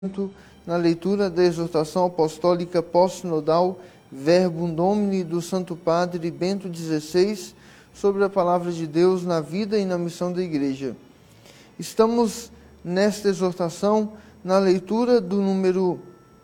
Na leitura da exortação apostólica pós-sinodal Verbum Domini do Santo Padre Bento XVI sobre a Palavra de Deus na vida e na missão da Igreja. Estamos nesta exortação na leitura do número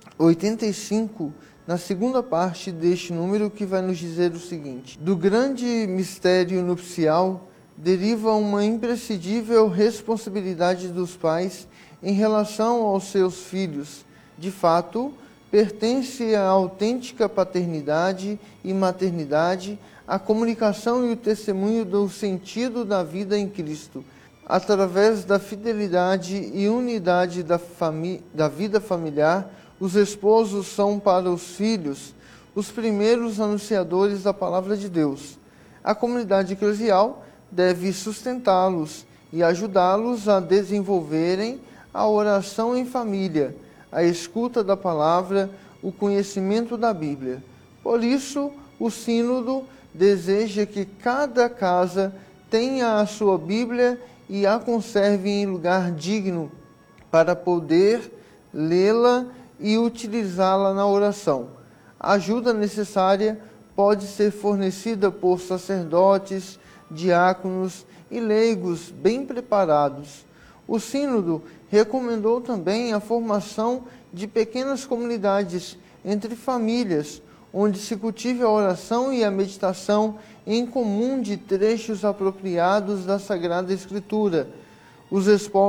85, na segunda parte deste número, que vai nos dizer o seguinte: do grande mistério nupcial deriva uma imprescindível responsabilidade dos pais em relação aos seus filhos. De fato, pertence à autêntica paternidade e maternidade a comunicação e o testemunho do sentido da vida em Cristo, através da fidelidade e unidade da vida familiar. Os esposos são para os filhos os primeiros anunciadores da palavra de Deus. A comunidade eclesial deve sustentá-los e ajudá-los a desenvolverem a oração em família, a escuta da palavra, o conhecimento da Bíblia. Por isso, o Sínodo deseja que cada casa tenha a sua Bíblia e a conserve em lugar digno para poder lê-la e utilizá-la na oração. A ajuda necessária pode ser fornecida por sacerdotes, diáconos e leigos bem preparados. O Sínodo recomendou também a formação de pequenas comunidades entre famílias, onde se cultive a oração e a meditação em comum de trechos apropriados da Sagrada Escritura. Os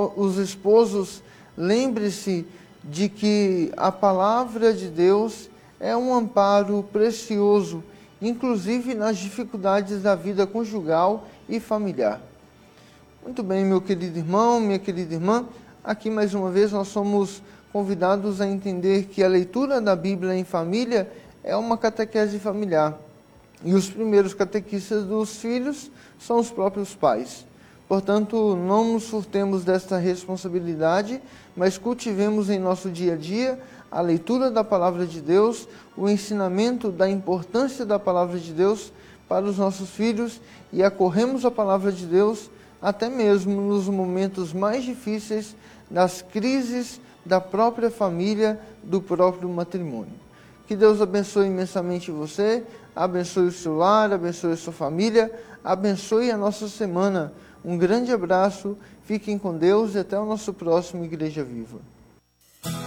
esposos, lembre-se de que a palavra de Deus é um amparo precioso, inclusive nas dificuldades da vida conjugal e familiar. Muito bem, meu querido irmão, minha querida irmã, aqui mais uma vez nós somos convidados a entender que a leitura da Bíblia em família é uma catequese familiar. E os primeiros catequistas dos filhos são os próprios pais. Portanto, não nos furtemos desta responsabilidade, mas cultivemos em nosso dia a dia a leitura da Palavra de Deus, o ensinamento da importância da Palavra de Deus para os nossos filhos e acorremos a Palavra de Deus até mesmo nos momentos mais difíceis das crises da própria família, do próprio matrimônio. Que Deus abençoe imensamente você, abençoe o seu lar, abençoe a sua família, abençoe a nossa semana. Um grande abraço, fiquem com Deus e até o nosso próximo Igreja Viva.